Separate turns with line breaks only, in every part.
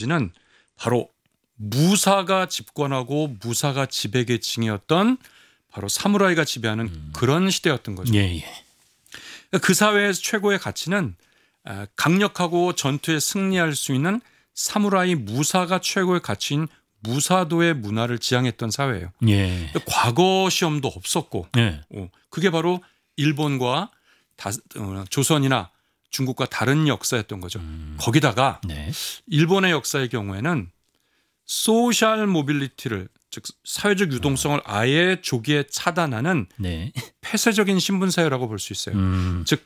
아버지는 바로 무사가 집권하고 무사가 지배계층이었던 바로 사무라이가 지배하는 그런 시대였던 거죠.
예.
그 사회에서 최고의 가치는 강력하고 전투에 승리할 수 있는 사무라이 무사가 최고의 가치인 무사도의 문화를 지향했던 사회예요.
예.
과거 시험도 없었고
예.
그게 바로 일본과 조선이나 중국과 다른 역사였던 거죠. 거기다가
네.
일본의 역사의 경우에는 소셜 모빌리티를 즉 사회적 유동성을 아예 조기에 차단하는
네.
폐쇄적인 신분사회라고 볼 수 있어요. 즉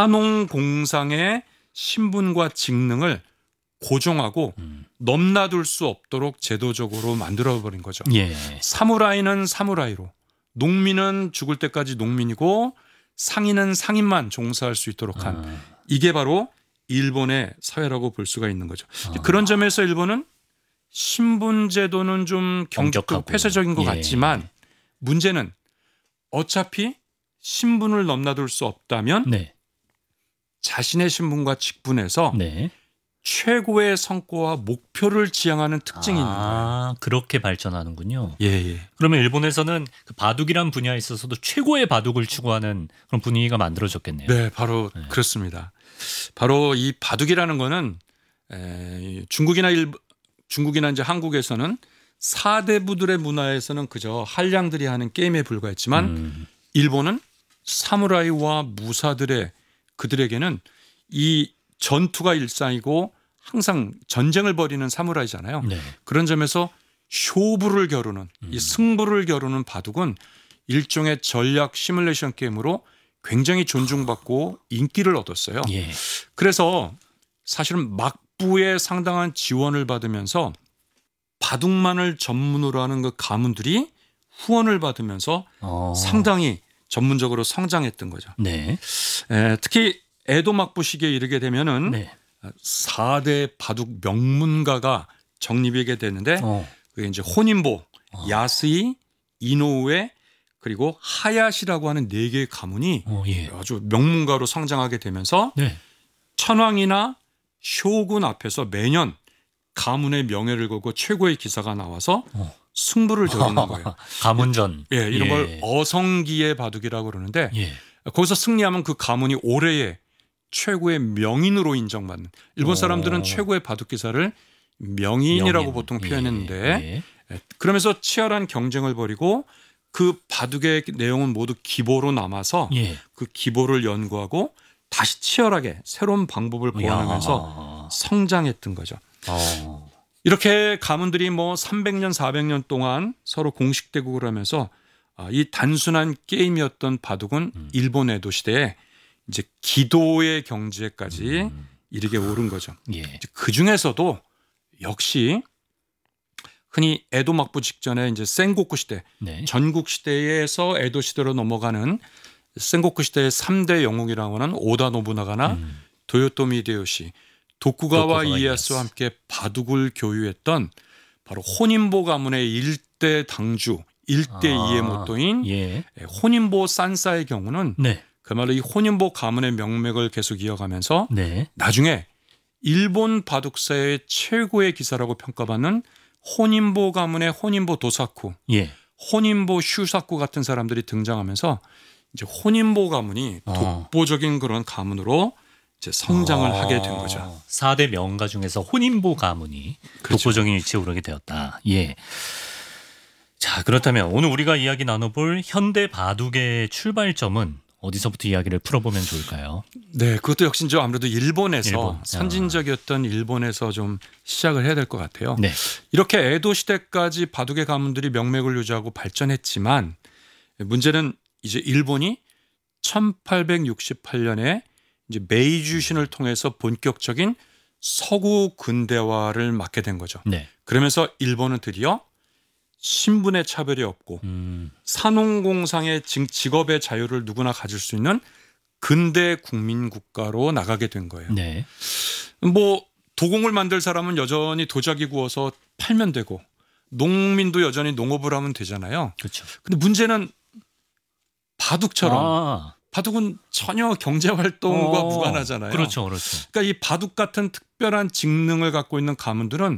산농공상의 신분과 직능을 고정하고 넘나들 수 없도록 제도적으로 만들어버린 거죠.
예.
사무라이는 사무라이로, 농민은 죽을 때까지 농민이고 상인은 상인만 종사할 수 있도록 한 이게 바로 일본의 사회라고 볼 수가 있는 거죠. 그런 점에서 일본은 신분제도는 좀 경직되고 폐쇄적인 것 같지만 문제는 어차피 신분을 넘나들 수 없다면
네.
자신의 신분과 직분에서
네.
최고의 성과와 목표를 지향하는 특징이 있는 거예요.
그렇게 발전하는군요.
예.
그러면 일본에서는 그 바둑이란 분야에 있어서도 최고의 바둑을 추구하는 그런 분위기가 만들어졌겠네요.
네, 바로 그렇습니다. 바로 이 바둑이라는 거는 중국이나 이제 한국에서는 사대부들의 문화에서는 그저 한량들이 하는 게임에 불과했지만 일본은 사무라이와 무사들의 그들에게는 이 전투가 일상이고 항상 전쟁을 벌이는 사무라이잖아요.
네.
그런 점에서 쇼부를 겨루는 이 승부를 겨루는 바둑은 일종의 전략 시뮬레이션 게임으로 굉장히 존중받고 인기를 얻었어요.
예.
그래서 사실은 막부의 상당한 지원을 받으면서 바둑만을 전문으로 하는 그 가문들이 후원을 받으면서 상당히 전문적으로 성장했던 거죠.
네.
특히 에도 막부 시기에 이르게 되면은
네.
4대 바둑 명문가가 정립하게 되는데 그게 이제 호닌보, 야스이, 이노우에 그리고 하야시라고 하는 4개의 가문이 아주 명문가로 성장하게 되면서 천황이나 쇼군 앞에서 매년 가문의 명예를 걸고 최고의 기사가 나와서 승부를 겨루는 거예요.
가문전.
이런 걸 어성기의 바둑이라고 그러는데 거기서 승리하면 그 가문이 올해의 최고의 명인으로 인정받는 일본 사람들은 최고의 바둑 기사를 명인이라고 보통 표현했는데 그러면서 치열한 경쟁을 벌이고 그 바둑의 내용은 모두 기보로 남아서 그 기보를 연구하고 다시 치열하게 새로운 방법을 보완하면서 성장했던 거죠. 이렇게 가문들이 뭐 300년 400년 동안 서로 공식되고 그러면서 이 단순한 게임이었던 바둑은 일본 에도 시대에 이제 기도의 경지에까지 이르게 오른 거죠. 그 중에서도 역시 흔히 에도 막부 직전에 이제 센고쿠 시대, 전국 시대에서 에도 시대로 넘어가는 센고쿠 시대의 3대 영웅이라고 하는 오다 노부나가나 도요토미 히데요시, 도쿠가와 이에야스와 함께 바둑을 교유했던 바로 호닌보 가문의 1대 당주, 1대 이에모토인 호닌보 산사의 경우는 그야말로 이 호닌보 가문의 명맥을 계속 이어가면서 나중에 일본 바둑사의 최고의 기사라고 평가받는 호닌보 가문의 호닌보 도사쿠, 호닌보 슈사쿠 같은 사람들이 등장하면서 이제 호닌보 가문이 독보적인 그런 가문으로 이제 성장을 하게 된 거죠.
4대 명가 중에서 호닌보 가문이 독보적인 위치에 오르게 되었다. 자, 그렇다면 오늘 우리가 이야기 나눠볼 현대 바둑의 출발점은 어디서부터 이야기를 풀어보면 좋을까요?
네, 그것도 역시 아무래도 일본에서 선진적이었던 일본에서 좀 시작을 해야 될 것 같아요. 이렇게 에도 시대까지 바둑의 가문들이 명맥을 유지하고 발전했지만 문제는 이제 일본이 1868년에 이제 메이주신을 통해서 본격적인 서구 근대화를 맞게 된 거죠. 그러면서 일본은 드디어 신분의 차별이 없고 산업공상의 직업의 자유를 누구나 가질 수 있는 근대 국민 국가로 나가게 된 거예요. 뭐 도공을 만들 사람은 여전히 도자기 구워서 팔면 되고 농민도 여전히 농업을 하면 되잖아요. 근데 문제는 바둑처럼 바둑은 전혀 경제 활동과 무관하잖아요.
그렇죠.
그러니까 이 바둑 같은 특별한 직능을 갖고 있는 가문들은